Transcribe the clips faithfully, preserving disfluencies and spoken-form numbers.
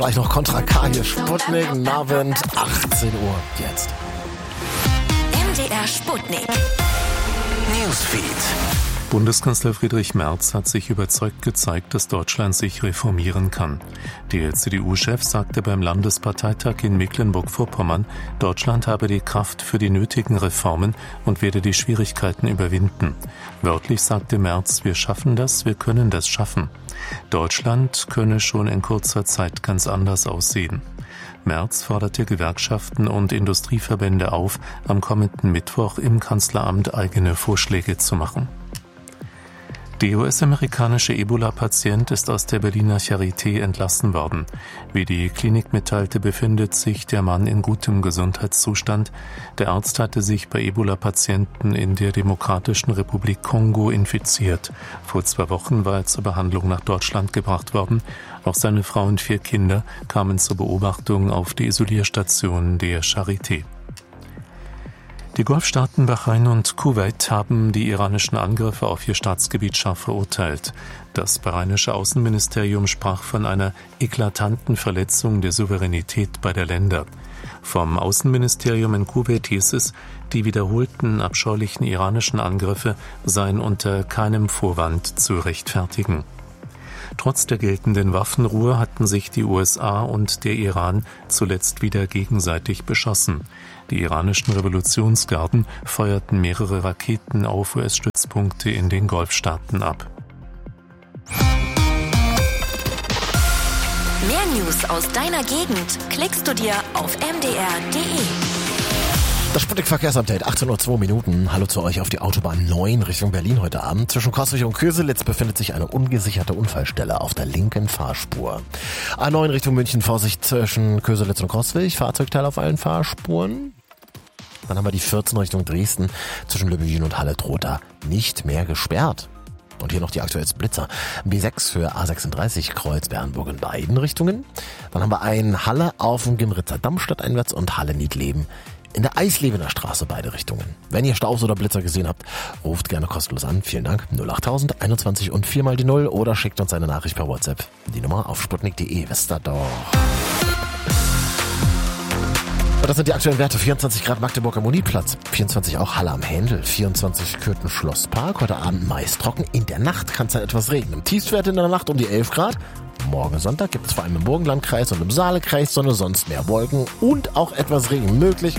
Gleich noch Contra K hier, Sputnik, Navend, achtzehn Uhr jetzt. M D R Sputnik. Newsfeed. Bundeskanzler Friedrich Merz hat sich überzeugt gezeigt, dass Deutschland sich reformieren kann. Der C D U-Chef sagte beim Landesparteitag in Mecklenburg-Vorpommern, Deutschland habe die Kraft für die nötigen Reformen und werde die Schwierigkeiten überwinden. Wörtlich sagte Merz, wir schaffen das, wir können das schaffen. Deutschland könne schon in kurzer Zeit ganz anders aussehen. Merz forderte Gewerkschaften und Industrieverbände auf, am kommenden Mittwoch im Kanzleramt eigene Vorschläge zu machen. Der U S-amerikanische Ebola-Patient ist aus der Berliner Charité entlassen worden. Wie die Klinik mitteilte, befindet sich der Mann in gutem Gesundheitszustand. Der Arzt hatte sich bei Ebola-Patienten in der Demokratischen Republik Kongo infiziert. Vor zwei Wochen war er zur Behandlung nach Deutschland gebracht worden. Auch seine Frau und vier Kinder kamen zur Beobachtung auf die Isolierstation der Charité. Die Golfstaaten Bahrain und Kuwait haben die iranischen Angriffe auf ihr Staatsgebiet scharf verurteilt. Das bahrainische Außenministerium sprach von einer eklatanten Verletzung der Souveränität beider Länder. Vom Außenministerium in Kuwait hieß es, die wiederholten abscheulichen iranischen Angriffe seien unter keinem Vorwand zu rechtfertigen. Trotz der geltenden Waffenruhe hatten sich die U S A und der Iran zuletzt wieder gegenseitig beschossen. Die iranischen Revolutionsgarden feuerten mehrere Raketen auf U S-Stützpunkte in den Golfstaaten ab. Mehr News aus deiner Gegend klickst du dir auf m d r punkt d e. Das Sputnik-Verkehrsupdate, achtzehn Uhr zwei Minuten. Hallo zu euch auf die Autobahn neun Richtung Berlin heute Abend. Zwischen Coswig und Köselitz befindet sich eine ungesicherte Unfallstelle auf der linken Fahrspur. A neun Richtung München, Vorsicht zwischen Köselitz und Coswig, Fahrzeugteil auf allen Fahrspuren. Dann haben wir die vierzehn Richtung Dresden, zwischen Lübbechin und Halle droht da nicht mehr gesperrt. Und hier noch die aktuellsten Blitzer. B sechs für A sechsunddreißig, Kreuz-Bernburg in beiden Richtungen. Dann haben wir einen Halle auf dem Gimritzer Damm stadteinwärts und Halle-Niedleben in der Eislebener Straße, beide Richtungen. Wenn ihr Staus oder Blitzer gesehen habt, ruft gerne kostenlos an. Vielen Dank. null acht tausend einundzwanzig und viermal die Null oder schickt uns eine Nachricht per WhatsApp. Die Nummer auf sputnik punkt de. Wisst ihr doch. Und das sind die aktuellen Werte. vierundzwanzig Grad Magdeburg am Uniplatz, vierundzwanzig auch Halle am Händel, vierundzwanzig Kürten Schlosspark. Heute Abend meist trocken. In der Nacht kann es dann etwas regnen. Tiefstwerte in der Nacht um die elf Grad. Morgen Sonntag gibt es vor allem im Burgenlandkreis und im Saalekreis Sonne, sonst mehr Wolken und auch etwas Regen möglich.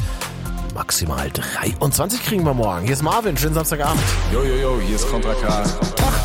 Maximal dreiundzwanzig kriegen wir morgen. Hier ist Marvin, schönen Samstagabend. Jo, jo, jo, hier ist Contra K.